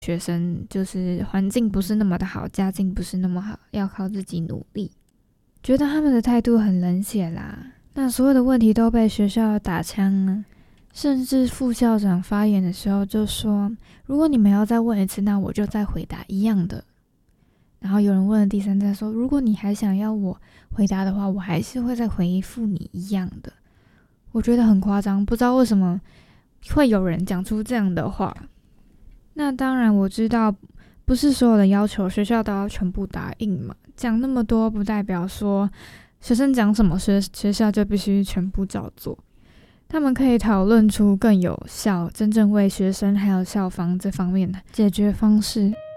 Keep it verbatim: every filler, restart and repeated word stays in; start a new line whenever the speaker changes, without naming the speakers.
学生就是环境不是那么的好，家境不是那么好，要靠自己努力。觉得他们的态度很冷血啦，那所有的问题都被学校打枪啊，甚至副校长发言的时候就说，如果你们要再问一次，那我就再回答一样的。然后有人问了第三次说，如果你还想要我回答的话，我还是会再回复你一样的。我觉得很夸张，不知道为什么会有人讲出这样的话。那当然我知道不是所有的要求学校都要全部答应嘛，讲那么多不代表说学生讲什么 学, 学校就必须全部照做，他们可以讨论出更有效真正为学生还有校方这方面的解决方式。